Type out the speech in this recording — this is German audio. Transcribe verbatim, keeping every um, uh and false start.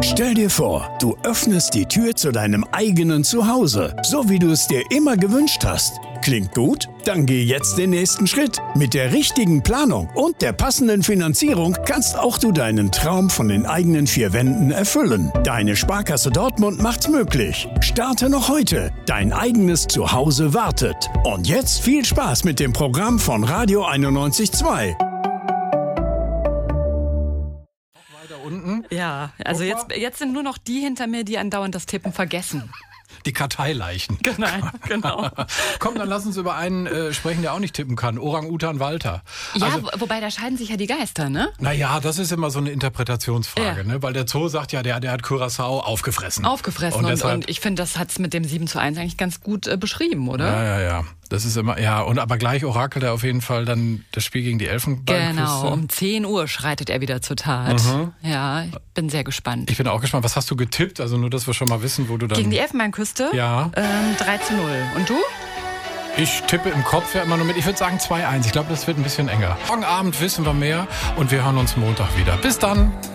Stell dir vor, du öffnest die Tür zu deinem eigenen Zuhause, so wie du es dir immer gewünscht hast. Klingt gut? Dann geh jetzt den nächsten Schritt. Mit der richtigen Planung und der passenden Finanzierung kannst auch du deinen Traum von den eigenen vier Wänden erfüllen. Deine Sparkasse Dortmund macht's möglich. Starte noch heute. Dein eigenes Zuhause wartet. Und jetzt viel Spaß mit dem Programm von Radio einundneunzig Komma zwei. Unten. Ja, also jetzt, jetzt sind nur noch die hinter mir, die andauernd das Tippen vergessen. Die Karteileichen. Genau, genau. Komm, dann lass uns über einen äh, sprechen, der auch nicht tippen kann. Orang-Utan Walter. Ja, also, wo, wobei da scheiden sich ja die Geister, ne? Naja, das ist immer so eine Interpretationsfrage, Ja. ne? Weil der Zoo sagt ja, der, der hat Curaçao aufgefressen. Aufgefressen. Und, Und, deshalb, und ich finde, das hat's mit dem sieben zu eins eigentlich ganz gut äh, beschrieben, oder? Ja, ja, ja. Das ist immer, ja, und aber gleich orakelt er auf jeden Fall dann das Spiel gegen die Elfenbeinküste. Genau, um zehn Uhr schreitet er wieder zur Tat. Mhm. Ja, ich bin sehr gespannt. Ich bin auch gespannt. Was hast du getippt? Also nur, dass wir schon mal wissen, wo du dann... Gegen die Elfenbeinküste? Ja. Ähm, drei zu null. Und du? Ich tippe im Kopf ja immer nur mit. Ich würde sagen zwei eins. Ich glaube, das wird ein bisschen enger. Morgen Abend wissen wir mehr und wir hören uns Montag wieder. Bis dann.